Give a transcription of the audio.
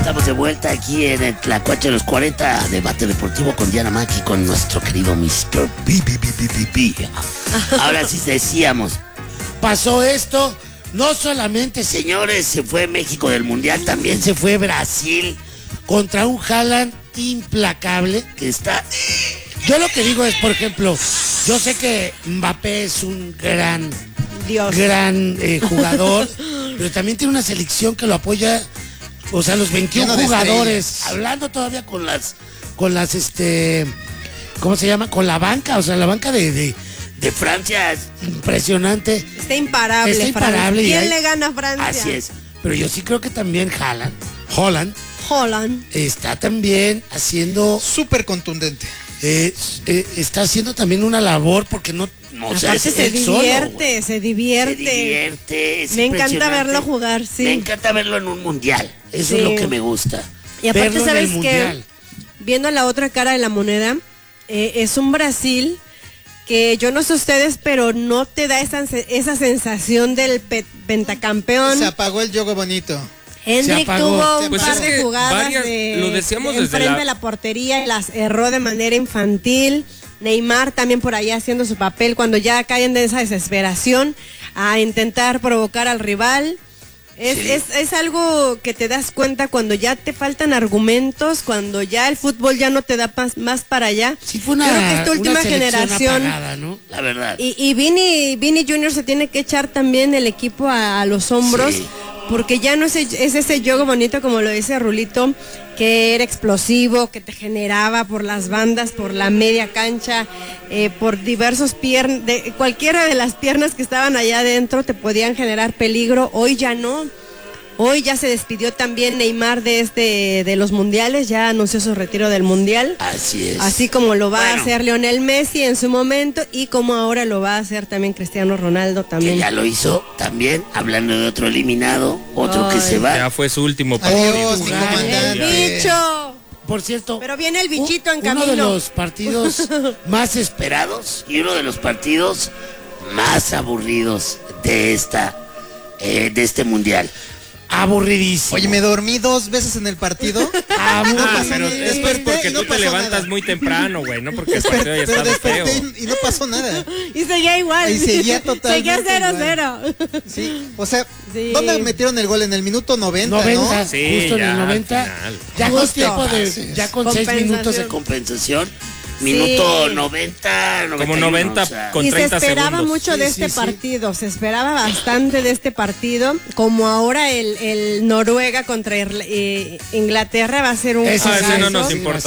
Estamos de vuelta aquí en el Tlacuache de los 40, debate deportivo con Diana Maki, con nuestro querido Mr. B. Ahora sí decíamos, pasó esto, no solamente, señores, se fue México del Mundial, también se fue Brasil contra un Haaland implacable que está... Yo lo que digo es, por ejemplo, yo sé que Mbappé es un gran jugador, pero también tiene una selección que lo apoya, o sea, los 21 jugadores, hablando todavía con las, ¿cómo se llama? Con la banca, o sea, la banca de Francia es impresionante. Está imparable. ¿Quién le gana a Francia? Así es, pero yo sí creo que también Haaland está también haciendo... Súper contundente. Está haciendo también una labor porque no aparte se divierte. Me encanta verlo jugar, sí. Me encanta verlo en un mundial. Eso es lo que me gusta. Y aparte, ¿sabes qué? Viendo la otra cara de la moneda, es un Brasil que yo no sé ustedes, pero no te da esa sensación del pentacampeón. Se apagó el juego bonito. Hendrik tuvo un par de jugadas lo decíamos enfrente de la portería y las erró de manera infantil. Neymar también por allá haciendo su papel cuando ya caen de esa desesperación a intentar provocar al rival. Es algo que te das cuenta cuando ya te faltan argumentos, cuando ya el fútbol ya no te da más para allá. Sí, fue creo que esta última generación apagada, ¿no? La verdad. Y Vini Junior se tiene que echar también el equipo a los hombros. Sí. Porque ya no es ese juego bonito, como lo dice Rulito, que era explosivo, que te generaba por las bandas, por la media cancha, por diversos cualquiera de las piernas que estaban allá adentro te podían generar peligro. Hoy ya no. Hoy ya se despidió también Neymar de los mundiales, ya anunció su retiro del mundial. Así es. Así como lo va a hacer Lionel Messi en su momento y como ahora lo va a hacer también Cristiano Ronaldo también. Que ya lo hizo también, hablando de otro eliminado, otro que se va. Ya fue su último partido. Adiós, mi comandante. ¡El bicho! Por cierto, pero viene el bichito en camino. Uno de los partidos más esperados y uno de los partidos más aburridos de este mundial. Aburridísimo. Oye, me dormí 2 veces en el partido. Pero eso es porque tú te levantas muy temprano, güey, no porque el partido ya estaba feo. Y no pasó nada. Y seguía igual. Y seguía totalmente Seguía 0-0. Sí, o sea, ¿dónde metieron el gol? En el minuto 90, ¿no? Sí, justo en el 90. Ya con tiempo ya con 6 minutos de compensación. Minuto 90, 91, como 90 con 30 segundos. Y se esperaba mucho de este partido, se esperaba bastante de este partido, como ahora el Noruega contra Inglaterra va a ser un... Ese no nos importa.